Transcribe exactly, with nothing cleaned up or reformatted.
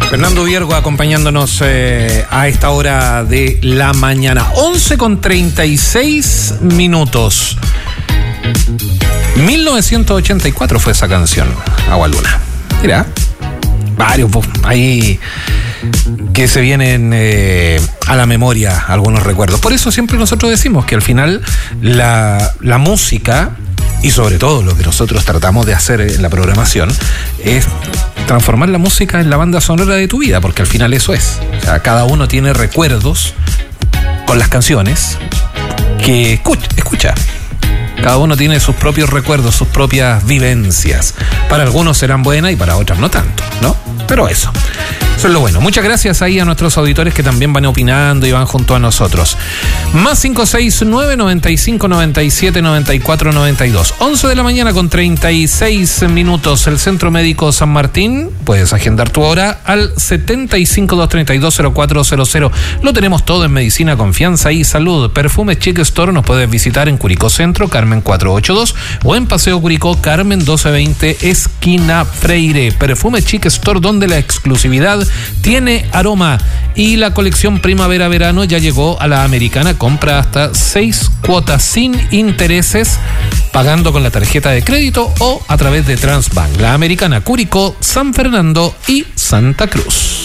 Fernando Viergo acompañándonos eh, a esta hora de la mañana. once con treinta y seis minutos. mil novecientos ochenta y cuatro fue esa canción, Agua Luna. Mira, varios ahí que se vienen eh, a la memoria algunos recuerdos. Por eso siempre nosotros decimos que al final la, la música, y sobre todo lo que nosotros tratamos de hacer en la programación, es transformar la música en la banda sonora de tu vida, porque al final eso es. O sea, cada uno tiene recuerdos con las canciones que escucha, escucha. Cada uno tiene sus propios recuerdos, sus propias vivencias. Para algunos serán buenas y para otras no tanto, ¿no? Pero eso, eso es lo bueno. Muchas gracias ahí a nuestros auditores que también van opinando y van junto a nosotros. Más cinco seis nueve, noventa y cinco, noventa y siete, noventa y cuatro, noventa y dos. once de la mañana con treinta y seis minutos. El Centro Médico San Martín. Puedes agendar tu hora al setenta y cinco, doscientos treinta y dos, cero cuatro cero cero. Lo tenemos todo en medicina, confianza y salud. Perfumes Chic Store. Nos puedes visitar en Curicó Centro, Carmen cuatrocientos ochenta y dos, o en Paseo Curicó, Carmen doce veinte, esquina Freire. Perfume Chic Store, donde la exclusividad tiene aroma. Y la colección primavera-verano ya llegó a la Americana. Compra hasta seis cuotas sin intereses, pagando con la tarjeta de crédito o a través de Transbank. La Americana, Curicó, San Fernando y Santa Cruz.